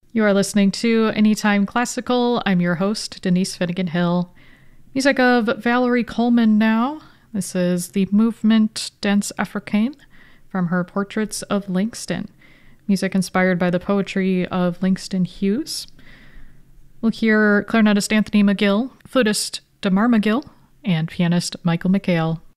You are listening to Anytime Classical. I'm your host, Denise Finnegan Hill. Music of Valerie Coleman now. This is the movement Danse Africaine from her Portraits of Langston. Music inspired by the poetry of Langston Hughes. We'll hear clarinetist Anthony McGill, flutist Damar McGill, and pianist Michael McHale.